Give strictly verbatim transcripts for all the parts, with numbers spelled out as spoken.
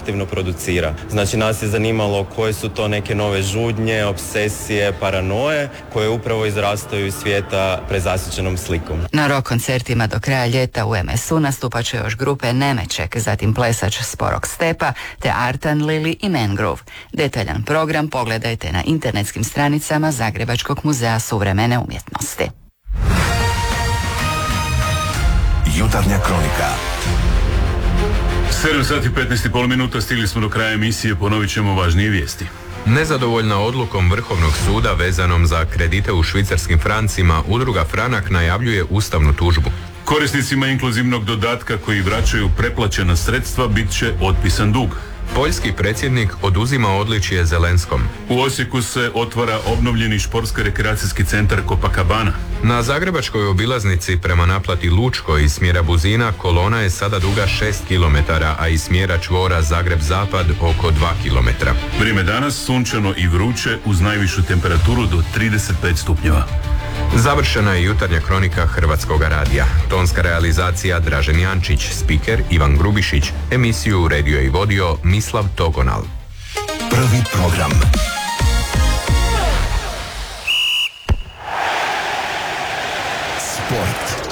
aktivno producira. Znači nas je zanimalo koje su to neke nove žudnje, obsesije, paranoje koje upravo izrastaju iz svijeta prezasićenom slikom. Na rock koncertima do kraja ljeta u em es u nastupat će još grupe Nemeček, zatim plesač Sporog stepa, te Artan, Lili i Mangrove. Detaljan program pogledajte na internetskim stranicama Zagrebačkog muzeja suvremene umjetnosti. Jutarnja kronika. sedam sati i petnaest i pol minuta, stigli smo do kraja emisije, ponovit ćemo važnije vijesti. Nezadovoljna odlukom Vrhovnog suda vezanom za kredite u švicarskim francima, udruga Franak najavljuje ustavnu tužbu. Korisnicima inkluzivnog dodatka koji vraćaju preplaćena sredstva bit će otpisan dug. Poljski predsjednik oduzima odličje Zelenskom. U Osijeku se otvara obnovljeni športsko-rekreacijski centar Copacabana. Na zagrebačkoj obilaznici prema naplati Lučko iz smjera Buzina kolona je sada duga šest kilometara, a iz smjera čvora Zagreb-Zapad oko dva kilometra. Vrijeme danas sunčano i vruće uz najvišu temperaturu do trideset pet stupnjeva. Završena je jutarnja kronika Hrvatskoga radija. Tonska realizacija Dražen Jančić, spiker Ivan Grubišić, emisiju uredio i vodio Mislav Togonal. Prvi program. Sport.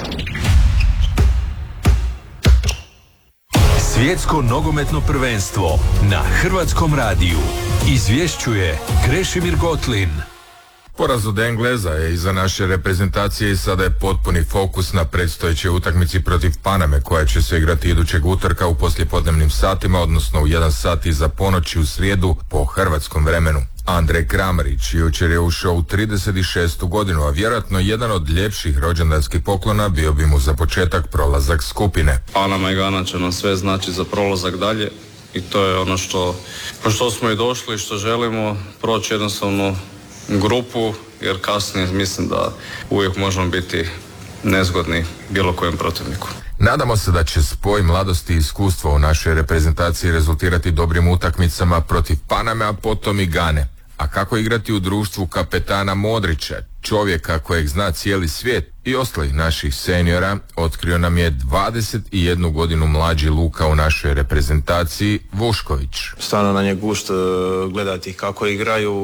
Svjetsko nogometno prvenstvo na Hrvatskom radiju. Izvješćuje Krešimir Gotlin. Poraz od Engleza je iza naše reprezentacije i sada je potpuni fokus na predstojećoj utakmici protiv Paname koja će se igrati idućeg utorka u poslijepodnevnim satima, odnosno u jedan sat iza ponoći u srijedu po hrvatskom vremenu. Andrej Kramarić jučer je ušao u trideset šestu godinu, a vjerojatno jedan od ljepših rođendanskih poklona bio bi mu za početak prolazak skupine. Panama i Gana će nam sve znači za prolazak dalje i to je ono što, po što smo i došli, što želimo proći jednostavno grupu, jer kasnije mislim da uvijek možemo biti nezgodni bilo kojem protivniku. Nadamo se da će spoj mladosti i iskustva u našoj reprezentaciji rezultirati dobrim utakmicama protiv Paname, a potom i Gane. A kako igrati u društvu kapetana Modrića, čovjeka kojeg zna cijeli svijet, i ostalih naših seniora, otkrio nam je dvadeset jednu godinu mlađi Luka u našoj reprezentaciji, Vušković. Stvarno nam je gušt gledati kako igraju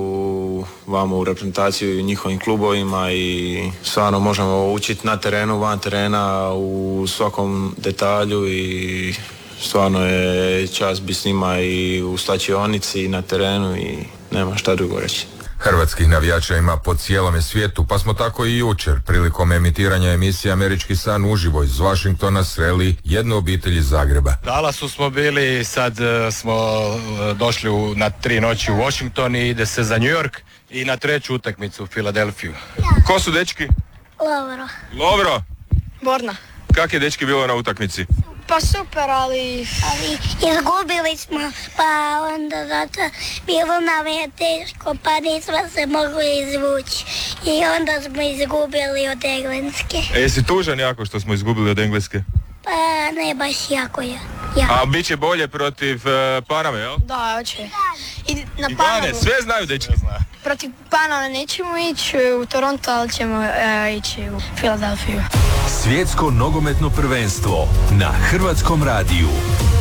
vamo u reprezentaciju i u njihovim klubovima i stvarno možemo učiti na terenu, van terena, u svakom detalju i stvarno je čast biti s njima i u slačionici i na terenu i nema šta drugo reći. Hrvatskih navijača ima po cijelome svijetu, pa smo tako i jučer prilikom emitiranja emisije Američki san uživo iz Washingtona sreli jednu obitelj iz Zagreba. Dallasu smo bili, sad smo došli u, na tri noći u Washington i ide se za New York i na treću utakmicu u Filadelfiju. Ko su dečki? Lovro. Lovro? Borna. Kak je dečki bilo na utakmici? Pa super, ali... ali izgubili smo, pa onda zato bilo nam je teško, pa nismo se mogli izvući. I onda smo izgubili od Engleske. E, jesi tužan jako što smo izgubili od Engleske? Pa ne baš jako ja. ja. A bit će bolje protiv uh, Paname, jel? Da, hoće. I, na I Gane, sve znaju dečki. Protiv Paname nećemo ići u Toronto, ali ćemo uh, ići u Filadelfiju. Svjetsko nogometno prvenstvo na Hrvatskom radiju.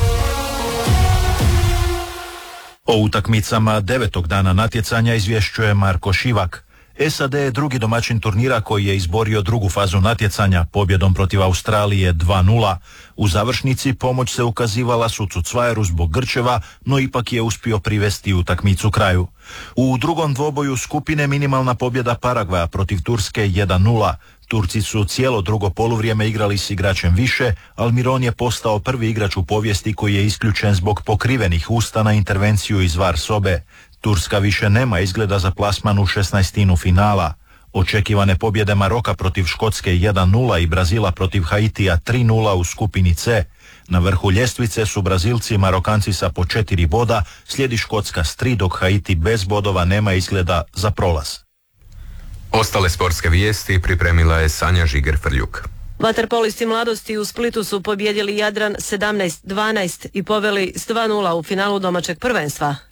O utakmicama devetog dana natjecanja izvješćuje Marko Šivak. S A D je drugi domaćin turnira koji je izborio drugu fazu natjecanja pobjedom protiv Australije dva nula. U završnici pomoć se ukazivala sucu Cvajeru zbog grčeva, no ipak je uspio privesti utakmicu kraju. U drugom dvoboju skupine minimalna pobjeda Paragvaja protiv Turske jedan nula. Turci su cijelo drugo poluvrijeme igrali s igračem više, Almiron je postao prvi igrač u povijesti koji je isključen zbog pokrivenih usta na intervenciju iz var sobe. Turska više nema izgleda za plasman u šesnaestinu finala. Očekivane pobjede Maroka protiv Škotske jedan nula i Brazila protiv Haitija tri nula u skupini C. Na vrhu ljestvice su Brazilci i Marokanci sa po četiri boda, slijedi Škotska s tri, dok Haiti bez bodova nema izgleda za prolaz. Ostale sportske vijesti pripremila je Sanja Žiger-Frljuk. Vaterpolisti mladosti u Splitu su pobijedili Jadran sedamnaest dvanaest i poveli s dva nula u finalu domaćeg prvenstva.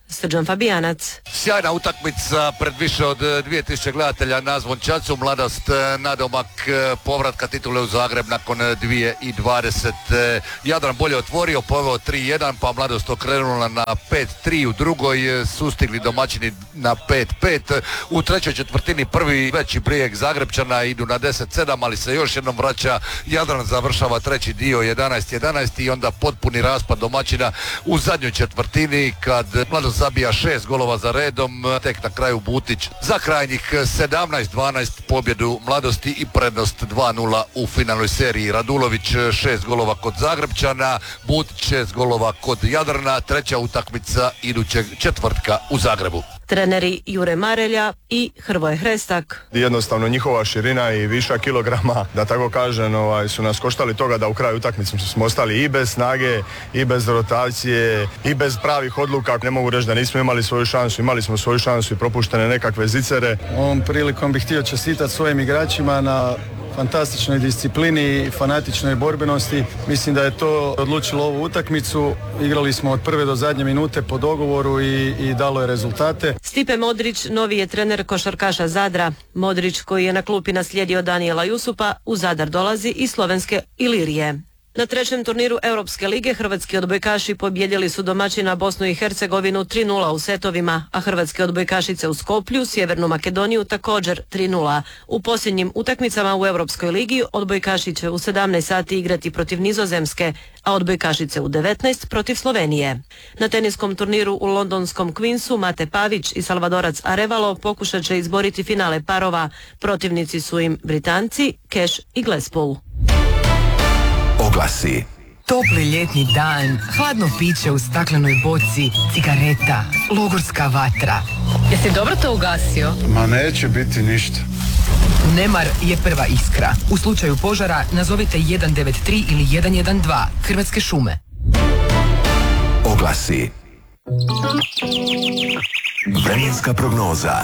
Srđan Fabijanac. Sjajna utakmica pred više od dvije tisuće gledatelja na Zvončacu. Mladost nadomak povratka titule u Zagreb nakon dvije tisuće dvadeset. Jadran bolje otvorio, poveo tri jedan, pa Mladost okrenula na pet tri u drugoj, sustigli domaćini na pet pet. U trećoj četvrtini prvi veći brijeg Zagrebčana, idu na deset sedam, ali se još jednom vraća. Jadran završava treći dio jedanaest jedanaest i onda potpuni raspad domaćina u zadnjoj četvrtini kad Mladost zabija šest golova za redom, tek na kraju Butić za krajnjih sedamnaest dvanaest pobjedu Mladosti i prednost dva nula u finalnoj seriji. Radulović šest golova kod Zagrebčana, Butić šest golova kod Jadrana, treća utakmica idućeg četvrtka u Zagrebu. Treneri Jure Marelja i Hrvoje Hrestak. Jednostavno njihova širina i viša kilograma, da tako kažem, ovaj, su nas koštali toga da u kraju utakmice smo ostali i bez snage, i bez rotacije, i bez pravih odluka. Ne mogu reći da nismo imali svoju šansu, imali smo svoju šansu i propuštene nekakve zicere. Ovom prilikom bih htio čestitati svojim igračima na fantastičnoj disciplini i fanatičnoj borbenosti. Mislim da je to odlučilo ovu utakmicu. Igrali smo od prve do zadnje minute po dogovoru i, i dalo je rezultate. Stipe Modrić novi je trener košarkaša Zadra. Modrić, koji je na klupi naslijedio Danijela Jusupa, u Zadar dolazi iz slovenske Ilirije. Na trećem turniru Europske lige hrvatski odbojkaši pobijedili su domaćina Bosnu i Hercegovinu tri nula u setovima, a hrvatske odbojkašice u Skoplju Sjevernu Makedoniju također tri nula. U posljednjim utakmicama u Europskoj ligi odbojkaši će u sedamnaest sati igrati protiv Nizozemske, a odbojkašice u devetnaest protiv Slovenije. Na teniskom turniru u londonskom Queensu Mate Pavić i Salvadorac Arevalo pokušat će izboriti finale parova. Protivnici su im Britanci, Cash i Glasspool. Oglasi. Topli ljetni dan, hladno piće u staklenoj boci, cigareta, logorska vatra. Jesi dobro to ugasio? Ma neće biti ništa. Nemar je prva iskra. U slučaju požara nazovite jedan devet tri ili jedan jedan dva. Hrvatske šume. Oglasi. Vremenska prognoza.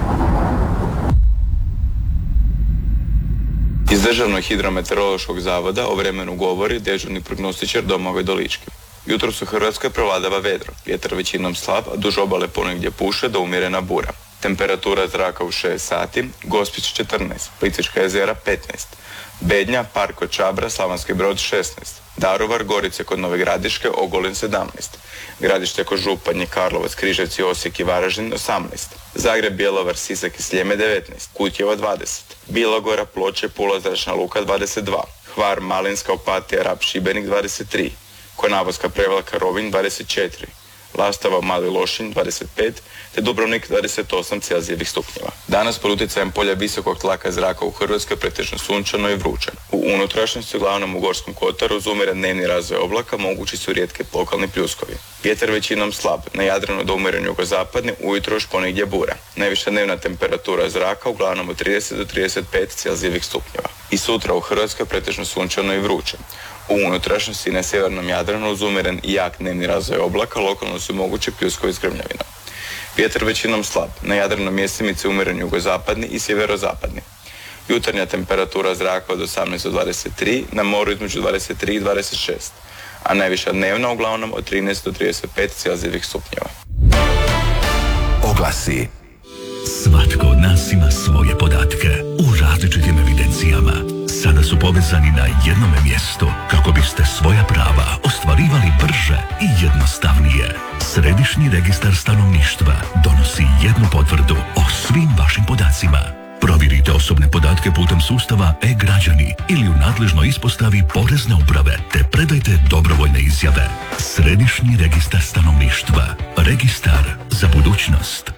Iz Državnog hidrometeorološkog zavoda o vremenu govori dežurni prognostičar Domagoj Dolički. Jutros u Hrvatskoj prevladava vedro, vjetar većinom slab, a duž obale ponegdje puše do umjerena bura. Temperatura zraka u šest sati, Gospić četrnaest, Plitvička jezera petnaest, Bednja, Park kod Čabra, Slavonski Brod šesnaest, Daruvar, Gorice kod Nove Gradiške, Ogulin sedamnaest, Gradište kod Županje, Karlovac, Križevci, Osijek i Varaždin osamnaest, Zagreb, Bjelovar, Sisak i Sljeme devetnaest, Kutjevo dvadeset, Bilogora, Ploče, Pula, Zračna luka dvadeset dva, Hvar, Malinska, Opatija, Rab, Šibenik dvadeset tri, Konavoska, Prevlaka, Rovinj dvadeset četiri, Lastava, Mali Lošinj dvadeset pet, te Dubrovnik dvadeset osam Celzijevih stupnjeva. Danas pod utjecajem polja visokog tlaka zraka u Hrvatskoj pretežno sunčano i vruće. U unutrašnjosti, uglavnom u Gorskom kotaru, uz umjeren dnevni razvoj oblaka mogući su rijetki lokalni pljuskovi. Vjetar većinom slab, na Jadranu do umjeren jugozapadni, ujutro još ponegdje bura. Najviša dnevna temperatura zraka uglavnom od trideset do trideset pet Celzijevih stupnjeva. I sutra u Hrvatskoj pretežno sunčano i vruće. U unutrašnjosti na sjevernom Jadranu uz umjeren i jak dnevni razvoj oblaka lokalno su mogući pljuskovi s grmljavinom. Vjetar većinom slab, na Jadranu mjestimice umjeren jugozapadni i sjeverozapadni. Jutarnja temperatura zraka od osamnaest do dvadeset tri, na moru između dvadeset tri i dvadeset šest, a najviša dnevna uglavnom od trinaest do trideset pet Celzijevih stupnjeva. Oglasi. Svatko od nas ima svoje podatke u različitim evidencijama. Sada su povezani na jednome mjestu kako biste svoja prava ostvarivali brže i jednostavnije. Središnji registar stanovništva donosi jednu potvrdu o svim vašim podacima. Provjerite osobne podatke putem sustava e-građani ili u nadležnoj ispostavi Porezne uprave te predajte dobrovoljne izjave. Središnji registar stanovništva. Registar za budućnost.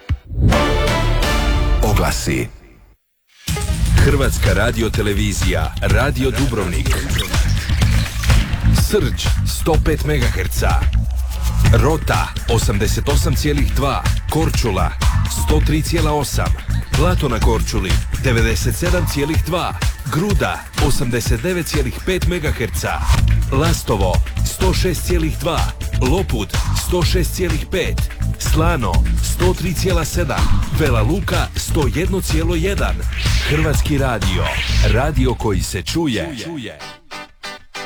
Oglasi. Hrvatska radiotelevizija, Radio Dubrovnik. Srđ sto pet megaherca. Rota osamdeset osam zarez dva. Korčula sto tri zarez osam. Plato na Korčuli devedeset sedam zarez dva. Gruda osamdeset devet zarez pet megaherca. Lastovo sto šest zarez dva. Lopud sto šest zarez pet. Slano sto tri zarez sedam. Vela Luka sto jedan zarez jedan. Hrvatski radio. Radio koji se čuje.